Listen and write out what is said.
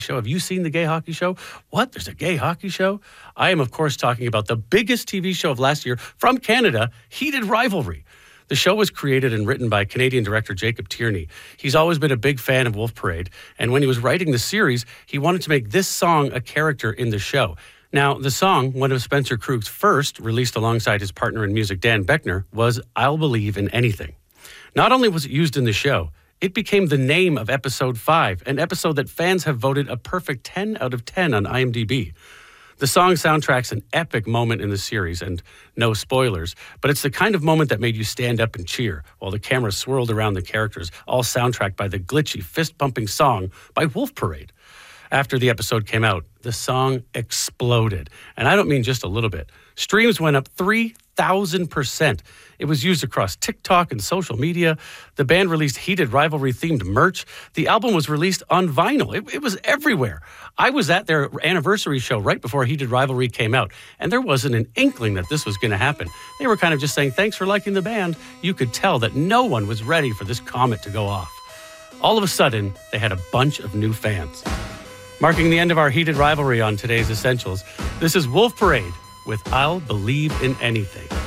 show. Have you seen the gay hockey show? What? There's a gay hockey show? I am, of course, talking about the biggest TV show of last year from Canada, Heated Rivalry. The show was created and written by Canadian director Jacob Tierney. He's always been a big fan of Wolf Parade, and when he was writing the series, he wanted to make this song a character in the show. Now, the song, one of Spencer Krug's first, released alongside his partner in music Dan Beckner, was I'll Believe in Anything. Not only was it used in the show, it became the name of episode 5, an episode that fans have voted a perfect 10 out of 10 on IMDb. The song soundtracks an epic moment in the series, and no spoilers, but it's the kind of moment that made you stand up and cheer while the camera swirled around the characters, all soundtracked by the glitchy, fist-pumping song by Wolf Parade. After the episode came out, the song exploded, and I don't mean just a little bit. Streams went up 3,000%. It was used across TikTok and social media. The band released Heated Rivalry-themed merch. The album was released on vinyl. It was everywhere. I was at their anniversary show right before Heated Rivalry came out, and there wasn't an inkling that this was going to happen. They were kind of just saying, thanks for liking the band. You could tell that no one was ready for this comet to go off. All of a sudden, they had a bunch of new fans. Marking the end of our Heated Rivalry on today's Essentials, this is Wolf Parade with I'll Believe in Anything.